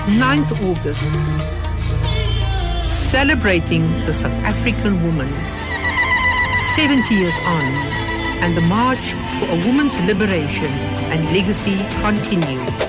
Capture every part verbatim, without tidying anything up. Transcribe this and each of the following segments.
ninth of August, celebrating the South African woman seventy years on, and the march for a woman's liberation and legacy continues.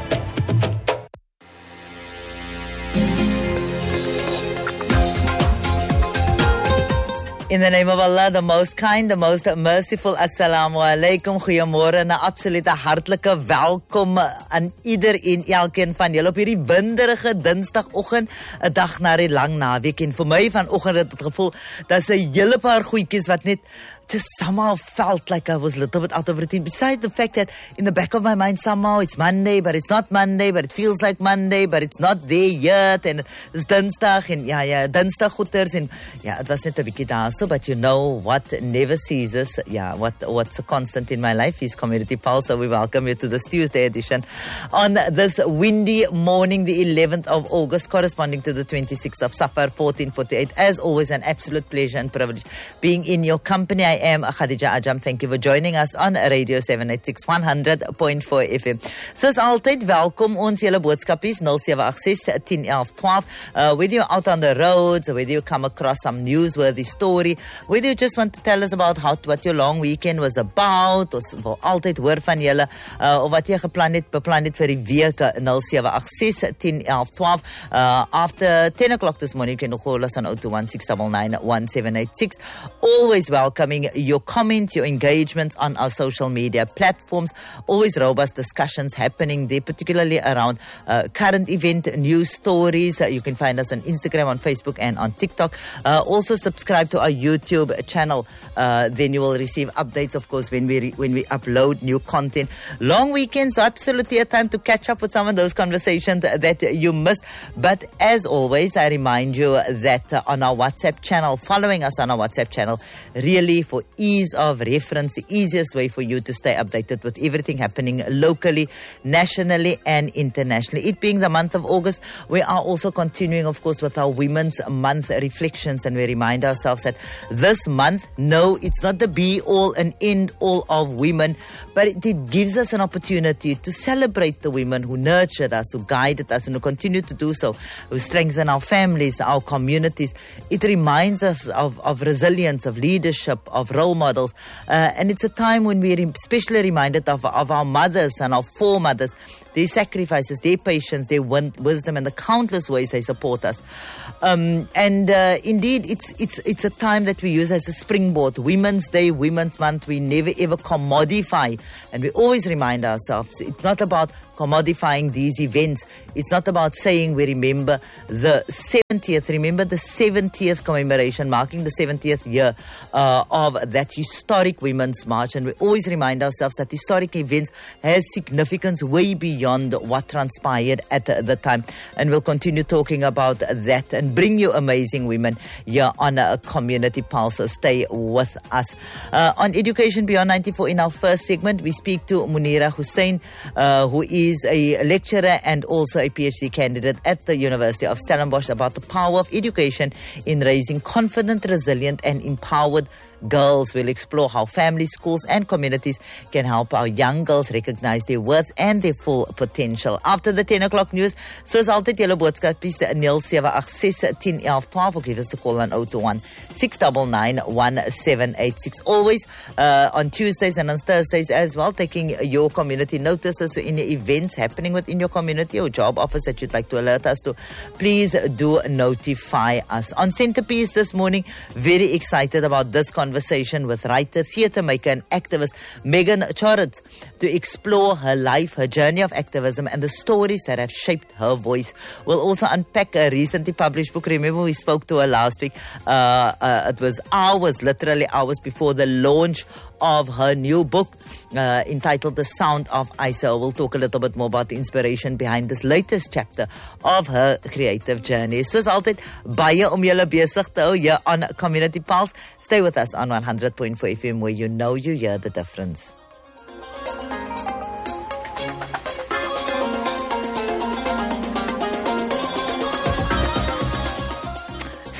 In the name of Allah, the most kind, the most merciful, Assalamu alaikum, goeiemôre en 'n absolute hartlike welkom aan iedereen, elkeen van julle op hierdie winderige Dinsdagoggend, 'n dag na die lang naweek. En vir my vanoggend het dit gevoel dat 'n hele paar goedjies wat net just somehow felt like I was a little bit out of routine. Besides the fact that in the back of my mind somehow it's Monday, but it's not Monday, but it feels like Monday, but it's not there yet. En it's Dinsdag en ja, ja, Dinsdag goeters en ja, het was net 'n bietjie daar so, but you know what never ceases. Yeah, what what's a constant in my life is Community Pulse. So we welcome you to this Tuesday edition on this windy morning, the eleventh of August, corresponding to the twenty-sixth of Safar, fourteen forty-eight. As always, an absolute pleasure and privilege being in your company. I am Khadija Ajam. Thank you for joining us on Radio seven eighty-six one hundred point four F M. Soos altyd, welkom ons julle boodskapies zero seven eight six one zero one one one two. Uh, whether you're out on the roads, or whether you come across some newsworthy story, whether you just want to tell us about how what your long weekend was about, ons wil altyd hoor van julle, uh, of wat jy geplan het, beplan het vir die week, zero seven eight six one zero one one one two. Uh, after ten o'clock this morning, you can call us on zero two one six nine nine one seven eight six. Always welcoming your comments, your engagements on our social media platforms. Always robust discussions happening there, particularly around uh, current event news stories. Uh, you can find us on Instagram, on Facebook, and on TikTok. Uh, also subscribe to our YouTube channel. Uh, then you will receive updates, of course, when we re- when we upload new content. Long weekends, absolutely a time to catch up with some of those conversations that you missed. But as always, I remind you that uh, on our WhatsApp channel, following us on our WhatsApp channel, really for ease of reference, the easiest way for you to stay updated with everything happening locally, nationally, and internationally. It being the month of August, we are also continuing, of course, with our Women's Month reflections, and we remind ourselves that this month, no, it's not the be-all and end-all of women, but it, it gives us an opportunity to celebrate the women who nurtured us, who guided us, and who continue to do so, who strengthen our families, our communities. It reminds us of, of resilience, of leadership, of role models. Uh, and it's a time when we're especially reminded of, of our mothers and our foremothers, their sacrifices, their patience, their win- wisdom, and the countless ways they support us. Um, and uh, indeed, it's it's it's a time that we use as a springboard. Women's Day, Women's Month, we never ever commodify. And we always remind ourselves, it's not about commodifying these events. It's not about saying we remember the seventieth, remember the seventieth commemoration, marking the seventieth year uh, of that historic Women's March. And we always remind ourselves that historic events has significance way beyond what transpired at the time. And we'll continue talking about that and bring you amazing women here on a Community Pulse. So stay with us. Uh, on Education Beyond ninety-four, in our first segment, we speak to Munira Hussein, uh, who is is a lecturer and also a PhD candidate at the University of Stellenbosch, about the power of education in raising confident, resilient, and empowered girls. We'll explore how families, schools, and communities can help our young girls recognize their worth and their full potential. After the ten o'clock news, soos altyd, julle boodskapies zero seven eight six one zero one one one two, or give us a call on zero two one six nine nine one seven eight six. Always uh, on Tuesdays and on Thursdays as well, taking your community notices. So any events happening within your community or job offers that you'd like to alert us to, please do notify us. On Centerpiece this morning, very excited about this conversation conversation with writer, theatre maker, and activist Megan Choritz to explore her life, her journey of activism, and the stories that have shaped her voice. We'll also unpack a recently published book. Remember, we spoke to her last week. Uh, uh, it was hours, literally hours before the launch of her new book uh, entitled The Sound of Isa. We'll talk a little bit more about the inspiration behind this latest chapter of her creative journey. Soos altyd, baie om julle besig te hou hier on Community Pulse. Stay with us on one hundred point four F M, where you know you hear the difference.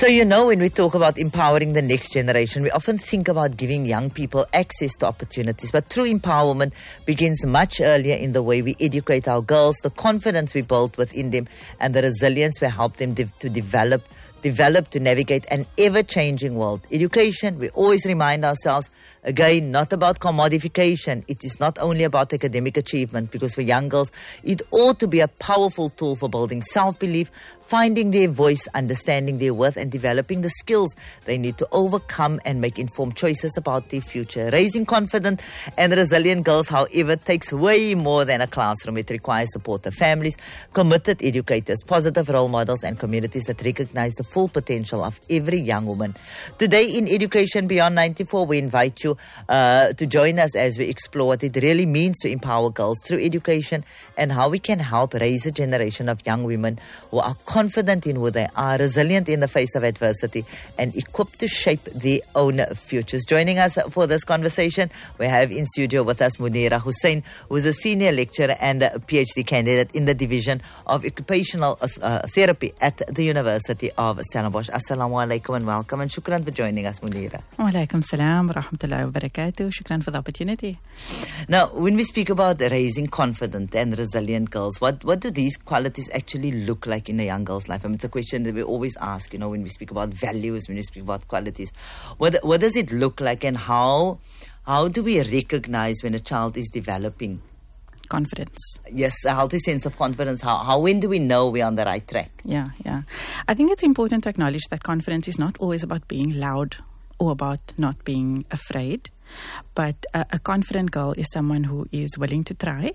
So, you know, when we talk about empowering the next generation, we often think about giving young people access to opportunities. But true empowerment begins much earlier in the way we educate our girls, the confidence we build within them, and the resilience we help them de- to develop, develop to navigate an ever-changing world. Education, we always remind ourselves, again, not about commodification. It is not only about academic achievement, because for young girls, it ought to be a powerful tool for building self-belief, finding their voice, understanding their worth, and developing the skills they need to overcome and make informed choices about their future. Raising confident and resilient girls, however, takes way more than a classroom. It requires supportive families, committed educators, positive role models, and communities that recognize the full potential of every young woman. Today in Education Beyond ninety-four, we invite you uh, to join us as we explore what it really means to empower girls through education and how we can help raise a generation of young women who are confident in who they are, resilient in the face of adversity, and equipped to shape their own futures. Joining us for this conversation, we have in studio with us Munira Hussein, who is a senior lecturer and a PhD candidate in the Division of Occupational uh, Therapy at the University of Stellenbosch. Assalamu alaikum and welcome, and shukran for joining us, Munira. Wa alaikum salam wa rahmatullahi wa barakatuh. Shukran for the opportunity. Now, when we speak about raising confident and resilient girls, what, what do these qualities actually look like in a young girl's life? I mean, it's a question that we always ask, you know, when we speak about values, when we speak about qualities. What, what does it look like, and how, how do we recognize when a child is developing confidence? Yes, a healthy sense of confidence. How, how when do we know we're on the right track? Yeah, yeah. I think it's important to acknowledge that confidence is not always about being loud or about not being afraid. But a, a confident girl is someone who is willing to try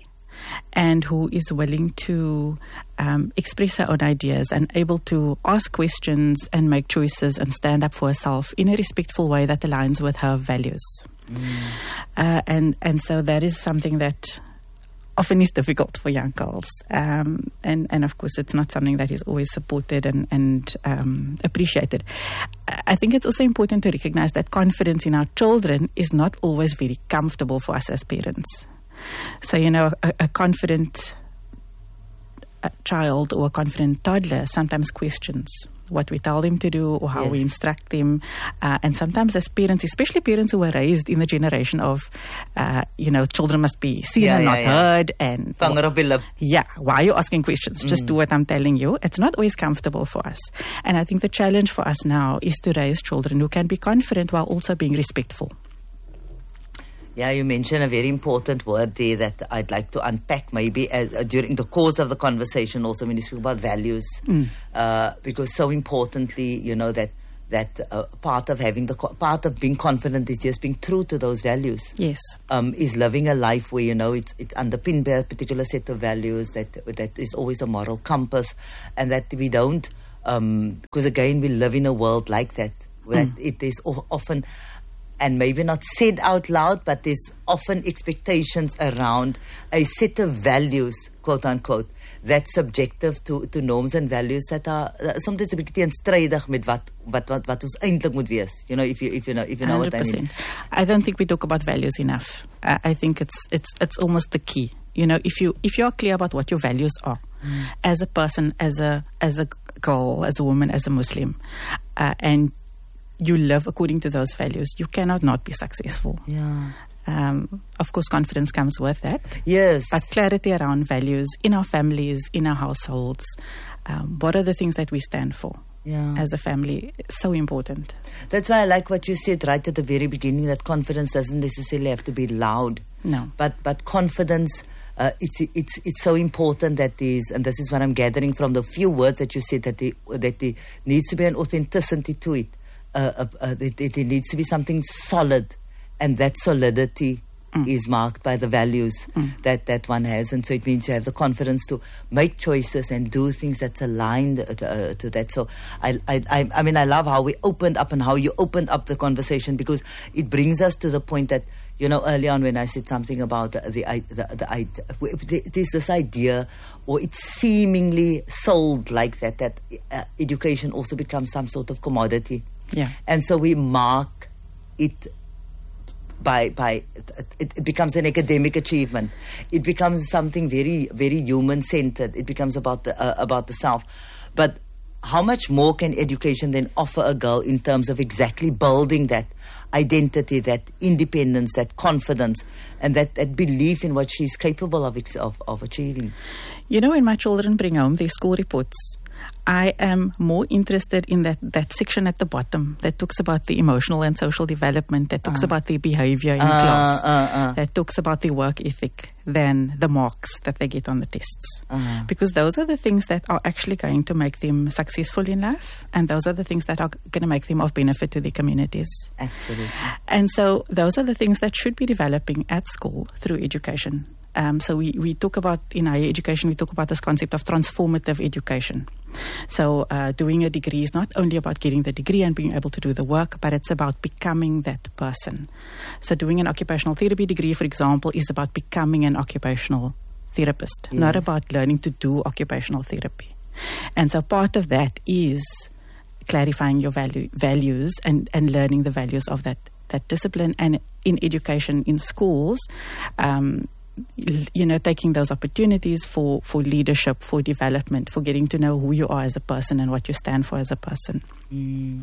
and who is willing to um, express her own ideas and able to ask questions and make choices and stand up for herself in a respectful way that aligns with her values. Mm. Uh, and, and so that is something that often is difficult for young girls. Um, and, and of course, it's not something that is always supported and, and um, appreciated. I think it's also important to recognize that confidence in our children is not always very comfortable for us as parents. So, you know, a, a confident a child or a confident toddler sometimes questions what we tell them to do or how yes. we instruct them. Uh, and sometimes as parents, especially parents who were raised in the generation of, uh, you know, children must be seen yeah, and yeah, not yeah. heard. And well, yeah, why are you asking questions? Mm. Just do what I'm telling you. It's not always comfortable for us. And I think the challenge for us now is to raise children who can be confident while also being respectful. Yeah, you mentioned a very important word there that I'd like to unpack maybe as, uh, during the course of the conversation also when you speak about values. Mm. Uh, because so importantly, you know, that that uh, part of having the co- part of being confident is just being true to those values. Yes. Um, is living a life where, you know, it's it's underpinned by a particular set of values that that is always a moral compass, and that we don't, um, because again, we live in a world like that, where mm. it is o- often... and maybe not said out loud, but there's often expectations around a set of values, quote unquote, that's subjective to, to norms and values that are uh, sometimes a bit teenstrydig met wat wat wat wat ons eintlik moet wees. You know, if you if you know if you know one hundred percent. What I mean. I don't think we talk about values enough. Uh, I think it's it's it's almost the key. You know, if you if you're clear about what your values are, mm. as a person, as a as a girl, as a woman, as a Muslim, uh, and you live according to those values, you cannot not be successful. Yeah. Um, of course, confidence comes with that. Yes. But clarity around values in our families, in our households. Um, what are the things that we stand for? Yeah. As a family, it's so important. That's why I like what you said right at the very beginning, that confidence doesn't necessarily have to be loud. No. But but confidence, uh, it's it's it's so important that there's, and this is what I'm gathering from the few words that you said, that the, that there needs to be an authenticity to it. Uh, uh, uh, it, it needs to be something solid, and that solidity mm. is marked by the values mm. that, that one has, and so it means you have the confidence to make choices and do things that's aligned to, uh, to that. So I, I, I mean, I love how we opened up and how you opened up the conversation, because it brings us to the point that, you know, early on when I said something about the the, the, the, the there's this idea, or it's seemingly sold like that, that uh, education also becomes some sort of commodity. Yeah. And so we mark it by by it, it becomes an academic achievement. It becomes something very very human centered. It becomes about the uh, about the self. But how much more can education then offer a girl in terms of exactly building that identity, that independence, that confidence, and that, that belief in what she's capable of, of of achieving? You know, when my children bring home their school reports, I am more interested in that, that section at the bottom that talks about the emotional and social development, that talks uh. about their behavior in uh, class, uh, uh. that talks about their work ethic, than the marks that they get on the tests. Uh. Because those are the things that are actually going to make them successful in life, and those are the things that are going to make them of benefit to their communities. Absolutely. And so those are the things that should be developing at school through education. Um, so we, we talk about, in higher education, we talk about this concept of transformative education. So uh, doing a degree is not only about getting the degree and being able to do the work, but it's about becoming that person. So doing an occupational therapy degree, for example, is about becoming an occupational therapist, yes. not about learning to do occupational therapy. And so part of that is clarifying your value, values and, and learning the values of that, that discipline. And in education, in schools, um, you know, taking those opportunities for, for leadership, for development, for getting to know who you are as a person and what you stand for as a person. Mm.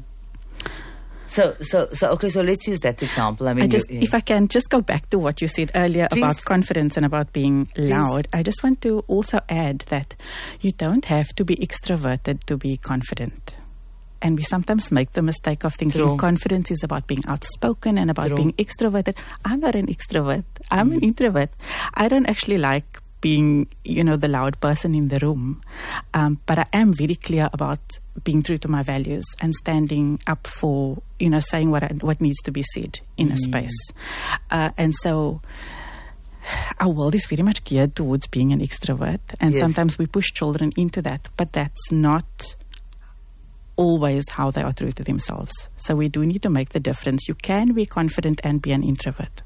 So, so, so, okay, so let's use that example. I mean, I just, you, yeah. if I can just go back to what you said earlier Please. about confidence and about being loud, Please. I just want to also add that you don't have to be extroverted to be confident. And we sometimes make the mistake of thinking True. confidence is about being outspoken and about True. being extroverted. I'm not an extrovert. I'm mm. an introvert. I don't actually like being, you know, the loud person in the room. Um, but I am very clear about being true to my values and standing up for, you know, saying what I, what needs to be said in mm. a space. Uh, and so our world is very much geared towards being an extrovert. And yes. sometimes we push children into that. But that's not always how they are true to themselves. So we do need to make the difference. You can be confident and be an introvert.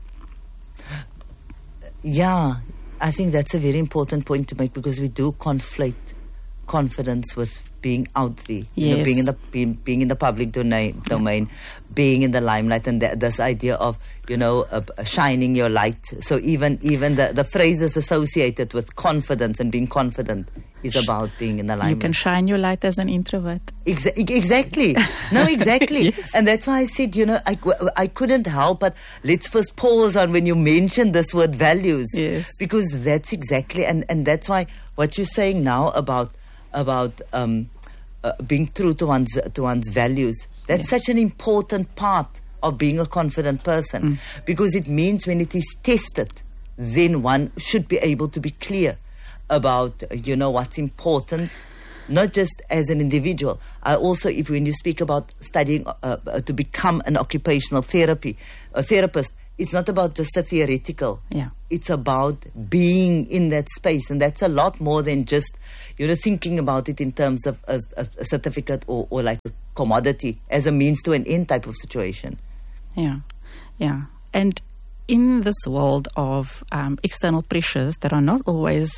Yeah, I think that's a very important point to make, because we do conflate confidence with being out there, you yes. know, being in the being, being in the public domain, domain yeah. being in the limelight, and th- this idea of, you know, uh, shining your light. So even even the, the phrases associated with confidence and being confident is about being in the limelight. You can shine your light as an introvert. Exa- exactly. No, exactly. Yes. And that's why I said, you know, I, I couldn't help but let's first pause on when you mentioned this word values. Yes. Because that's exactly, and, and that's why what you're saying now about about um, uh, being true to one's to one's values, that's yeah. such an important part of being a confident person. Mm. Because it means when it is tested, then one should be able to be clear about, you know, what's important, not just as an individual. I also, if when you speak about studying uh, uh, to become an occupational therapy, a therapist, it's not about just a theoretical. Yeah. It's about being in that space, and that's a lot more than just, you know, thinking about it in terms of a, a, a certificate or, or like a commodity as a means to an end type of situation. Yeah, yeah, and in this world of um, external pressures that are not always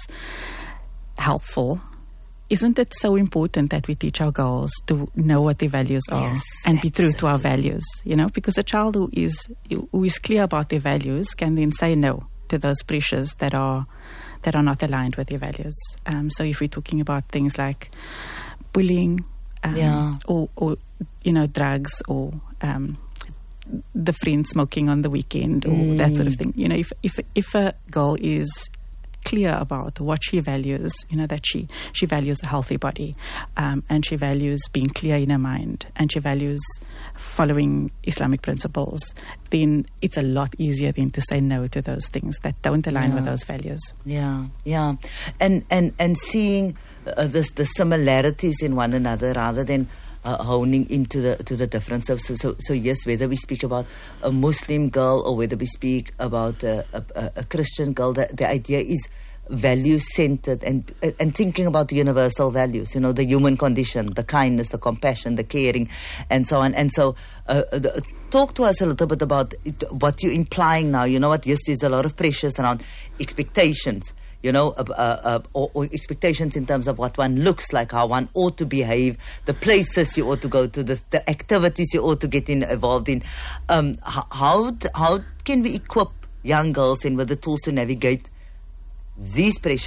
helpful, isn't it so important that we teach our girls to know what their values are yes, and be true absolutely. to our values? You know, because a child who is who is clear about their values can then say no to those pressures that are that are not aligned with their values. Um, so if we're talking about things like bullying, um, yeah. or, or you know, drugs, or um, the friend smoking on the weekend, or mm. that sort of thing. You know, if if if a girl is clear about what she values, you know, that she she values a healthy body, um, and she values being clear in her mind, and she values following Islamic principles, then it's a lot easier then to say no to those things that don't align yeah. with those values. Yeah, yeah, and and and seeing uh, this the similarities in one another rather than Uh, honing into the to the differences. So, so, so yes, whether we speak about a Muslim girl or whether we speak about a, a, a Christian girl, the, the idea is value-centered and and thinking about the universal values. You know, the human condition, the kindness, the compassion, the caring, and so on. And so, uh, the, talk to us a little bit about it, what you're implying now. You know what? Yes, there's a lot of pressures around expectations. You know, uh, uh, or, or expectations in terms of what one looks like, how one ought to behave, the places you ought to go to, the, the activities you ought to get in, involved in. Um, how how can we equip young girls in with the tools to navigate these pressures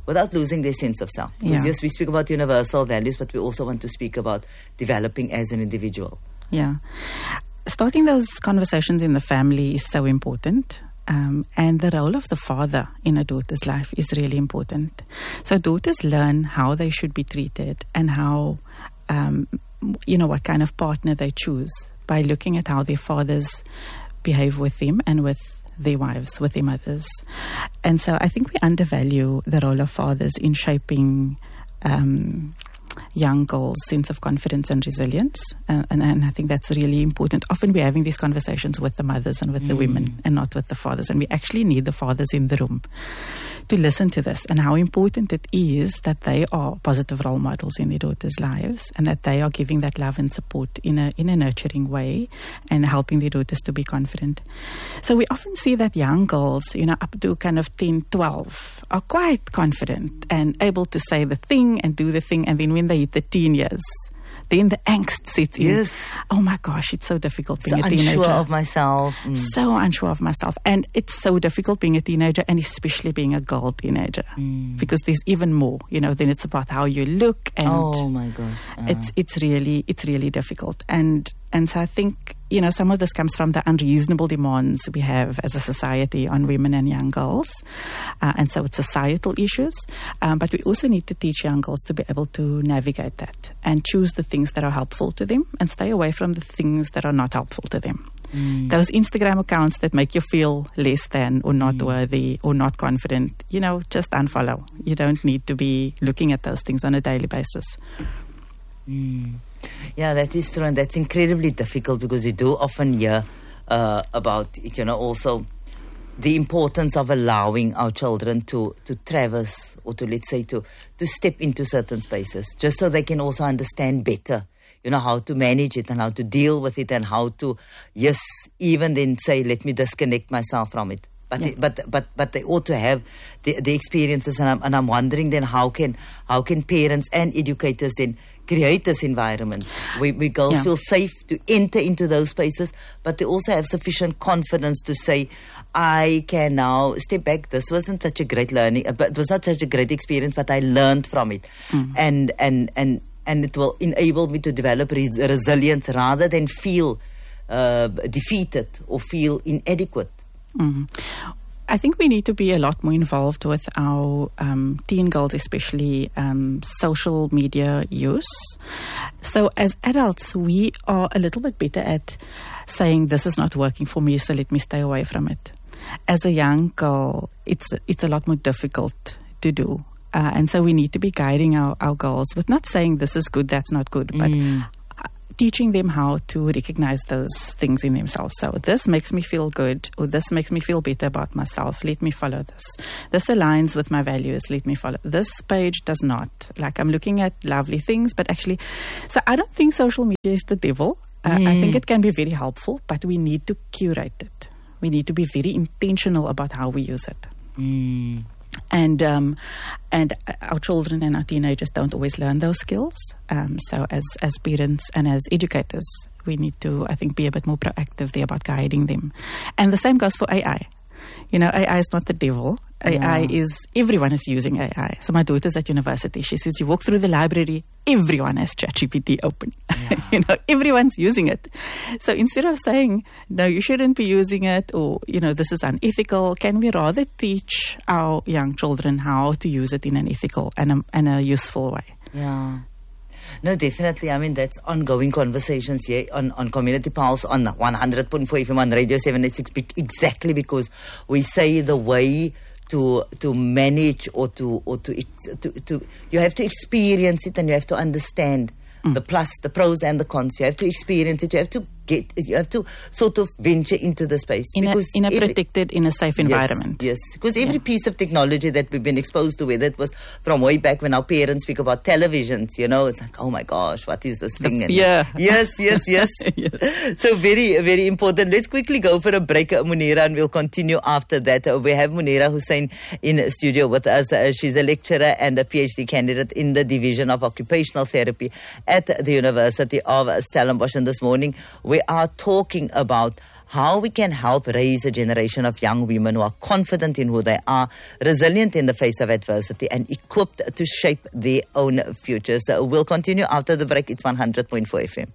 without losing their sense of self. Because Yeah. yes, we speak about universal values, but we also want to speak about developing as an individual. Yeah. Starting those conversations in the family is so important. Um, and the role of the father in a daughter's life is really important. So daughters learn how they should be treated and how, um, you know, what kind of partner they choose by looking at how their fathers behave with them and with their wives, with their mothers. And so I think we undervalue the role of fathers in shaping um, young girls' sense of confidence and resilience. Uh, and, and I think that's really important. Often we're having these conversations with the mothers and with mm. the women and not with the fathers. And we actually need the fathers in the room to listen to this and how important it is that they are positive role models in their daughters' lives and that they are giving that love and support in a in a nurturing way and helping their daughters to be confident. So we often see that young girls, you know, up to kind of ten, twelve, are quite confident and able to say the thing and do the thing, and then when they hit the teen years, then the angst sets in. Yes. Oh my gosh, it's so difficult being So a teenager. unsure of myself. Mm. So unsure of myself. And it's so difficult being a teenager, and especially being a girl teenager. Mm. Because there's even more, you know, then it's about how you look, and Oh my gosh. Uh. it's it's really it's really difficult. And and so I think, you know, some of this comes from the unreasonable demands we have as a society on women and young girls. Uh, and so it's societal issues. Um, but we also need to teach young girls to be able to navigate that and choose the things that are helpful to them and stay away from the things that are not helpful to them. Mm. Those Instagram accounts that make you feel less than or not mm. worthy or not confident, you know, just unfollow. You don't need to be looking at those things on a daily basis. Mm. Yeah, that is true, and that's incredibly difficult because you do often hear uh, about, you know, also the importance of allowing our children to, to traverse or to, let's say, to, to step into certain spaces, just so they can also understand better, you know, how to manage it and how to deal with it and how to, yes, even then say, let me disconnect myself from it. But, Yeah. it, but but but they ought to have the, the experiences, and I'm, and I'm wondering then how can how can parents and educators then create this environment where, where girls Yeah. feel safe to enter into those spaces, but they also have sufficient confidence to say, I can now step back. This wasn't such a great learning, uh, but it was not such a great experience, but I learned from it, Mm. and and and and it will enable me to develop res- resilience rather than feel uh, defeated or feel inadequate. Mm. I think we need to be a lot more involved with our um, teen girls, especially um, social media use. So as adults, we are a little bit better at saying, this is not working for me, so let me stay away from it. As a young girl, it's it's a lot more difficult to do. Uh, and so we need to be guiding our, our girls with not saying this is good, that's not good, but Mm. teaching them how to recognize those things in themselves. So this makes me feel good, or this makes me feel better about myself. Let me follow this. This aligns with my values. Let me follow. This page does not. Like, I'm looking at lovely things, but actually, so I don't think social media is the devil. Uh, I think it can be very helpful, but we need to curate it. We need to be very intentional about how we use it. Mm. And um, and our children and our teenagers don't always learn those skills. Um, so as, as parents and as educators, we need to, I think, be a bit more proactive there about guiding them. And the same goes for A I. You know, A I is not the devil. A I Yeah. is, everyone is using A I. So my daughter's at university. She says, you walk through the library, everyone has ChatGPT open. Yeah. You know, everyone's using it. So instead of saying, no, you shouldn't be using it, or, you know, this is unethical, can we rather teach our young children how to use it in an ethical and a, and a useful way? Yeah. No, definitely. I mean, that's ongoing conversations here on, on Community Pulse on one hundred point four F M on Radio seven eighty-six, exactly because we say the way to to manage or to or to, to to you have to experience it and you have to understand mm. the plus, the pros and the cons. You have to experience it. You have to get. You have to sort of venture into the space In a, because in a every- protected, in a safe environment. Yes, because every Yeah. piece of technology that we've been exposed to, whether it was from way back when our parents speak about televisions, you know, it's like, oh my gosh, what is this thing? And fear. Yes, yes, yes. Yes. So very, very important. Let's quickly go for a break, uh, Munira, and we'll continue after that. Uh, we have Munira Hussein in studio with us. Uh, she's a lecturer and a PhD candidate in the Division of Occupational Therapy at the University of Stellenbosch. And this morning we are talking about how we can help raise a generation of young women who are confident in who they are, resilient in the face of adversity, and equipped to shape their own futures. So we'll continue after the break. It's one hundred point four F M.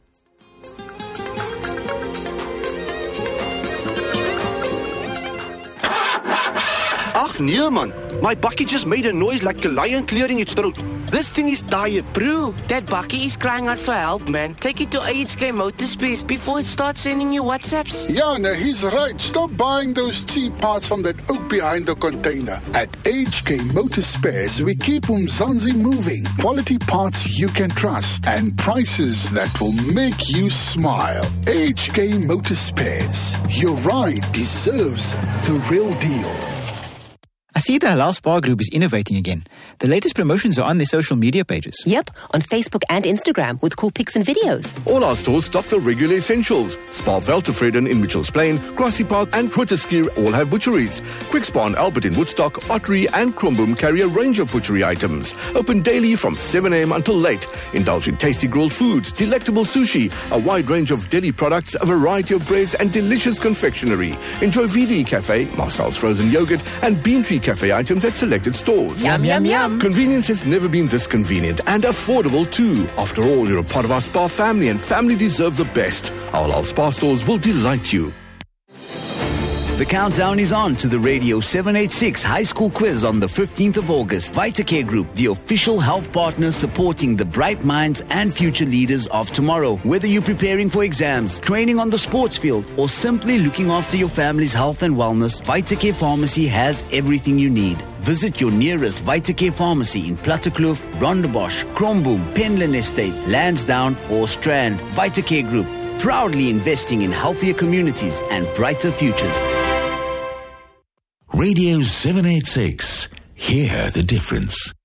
Ach nee man, my bakkie just made a noise like a lion clearing its throat. This thing is tired. Bro, that bakkie is crying out for help, man. Take it to H K Motorspares before it starts sending you WhatsApps. Yeah, no, he's right. Stop buying those cheap parts from that oak behind the container. At H K Motorspares, we keep Umzansi moving. Quality parts you can trust and prices that will make you smile. H K Motorspares. Your ride deserves the real deal. I see the Halal Spa Group is innovating again. The latest promotions are on their social media pages. Yep, on Facebook and Instagram with cool pics and videos. All our stores stock the regular essentials. Spa Veltevreden in Mitchells Plain, Grassy Park and Grooteskier all have butcheries. Quick Spa and Albert in Woodstock, Ottery and Kromboom carry a range of butchery items. Open daily from seven a.m. until late. Indulge in tasty grilled foods, delectable sushi, a wide range of deli products, a variety of breads and delicious confectionery. Enjoy V D Cafe, Marcel's frozen yogurt and Bean Tree Cafe items at selected stores. Yum, yum, yum. Convenience has never been this convenient and affordable too. After all, you're a part of our Spa family and family deserve the best. Our Halal Spa stores will delight you. The countdown is on to the Radio seven eighty-six High School Quiz on the fifteenth of August. VitaCare Group, the official health partner supporting the bright minds and future leaders of tomorrow. Whether you're preparing for exams, training on the sports field, or simply looking after your family's health and wellness, VitaCare Pharmacy has everything you need. Visit your nearest VitaCare pharmacy in Plattekloof, Rondebosch, Kromboom, Penland Estate, Lansdowne or Strand. VitaCare Group, proudly investing in healthier communities and brighter futures. Radio seven eighty-six. Hear the difference.